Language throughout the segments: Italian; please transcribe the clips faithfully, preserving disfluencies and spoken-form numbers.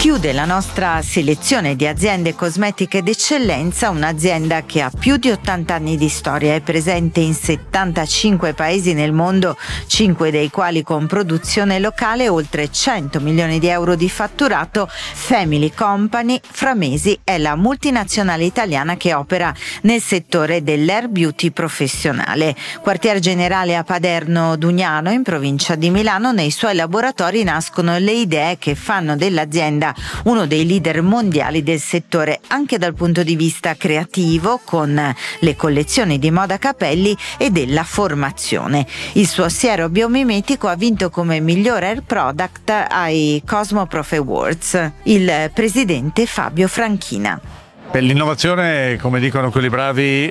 chiude la nostra selezione di aziende cosmetiche d'eccellenza un'azienda che ha più di ottanta anni di storia, è presente in settantacinque paesi nel mondo, cinque dei quali con produzione locale, oltre cento milioni di euro di fatturato. Family Company Framesi è la multinazionale italiana che opera nel settore dell'hair beauty professionale. Quartier generale a Paderno Dugnano, in provincia di Milano, nei suoi laboratori nascono le idee che fanno dell'azienda uno dei leader mondiali del settore, anche dal punto di vista creativo, con le collezioni di moda capelli e della formazione. Il suo siero biomimetico ha vinto come miglior hair product ai Cosmo Prof Awards. Il presidente Fabio Franchina. Per l'innovazione, come dicono quelli bravi,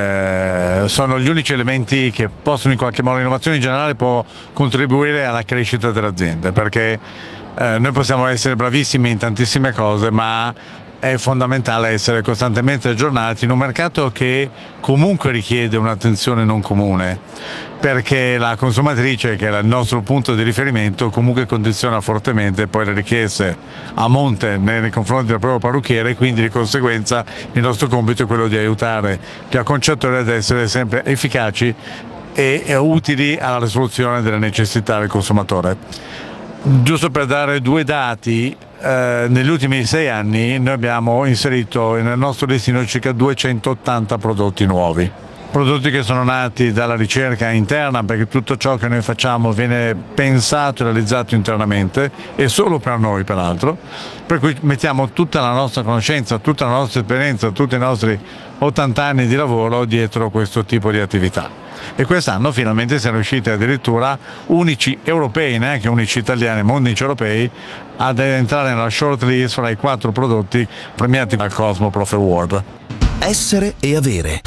eh, sono gli unici elementi che possono in qualche modo, l'innovazione in generale può contribuire alla crescita dell'azienda, perché eh, noi possiamo essere bravissimi in tantissime cose, ma è fondamentale essere costantemente aggiornati in un mercato che comunque richiede un'attenzione non comune, perché la consumatrice, che è il nostro punto di riferimento, comunque condiziona fortemente poi le richieste a monte nei confronti del proprio parrucchiere, quindi di conseguenza il nostro compito è quello di aiutare gli acconciatori ad essere sempre efficaci e, e utili alla risoluzione delle necessità del consumatore. Giusto per dare due dati, eh, negli ultimi sei anni noi abbiamo inserito nel nostro listino circa duecentottanta prodotti nuovi. Prodotti che sono nati dalla ricerca interna, perché tutto ciò che noi facciamo viene pensato e realizzato internamente e solo per noi peraltro, per cui mettiamo tutta la nostra conoscenza, tutta la nostra esperienza, tutti i nostri ottanta anni di lavoro dietro questo tipo di attività. E quest'anno finalmente siamo riusciti addirittura unici europei, neanche unici italiani, ma unici europei, ad entrare nella short list fra i quattro prodotti premiati dal Cosmo Prof Award. Essere e avere.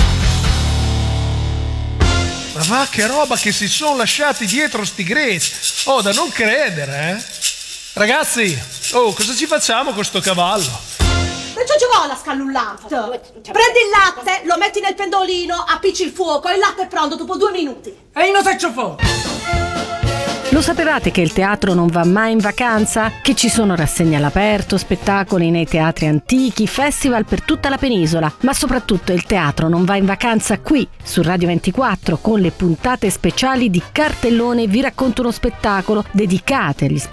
Ma va, che roba che si sono lasciati dietro sti greci! Oh, da non credere, eh! Ragazzi, oh, cosa ci facciamo con sto cavallo? Non ci vuole la scallullata. Prendi il latte, lo metti nel pendolino, appicci il fuoco e il latte è pronto dopo due minuti. E io lo faccio fuori! Lo sapevate che il teatro non va mai in vacanza? Che ci sono rassegne all'aperto, spettacoli nei teatri antichi, festival per tutta la penisola, ma soprattutto il teatro non va in vacanza qui, su Radio ventiquattro, con le puntate speciali di Cartellone Vi racconto uno spettacolo dedicate agli spettacoli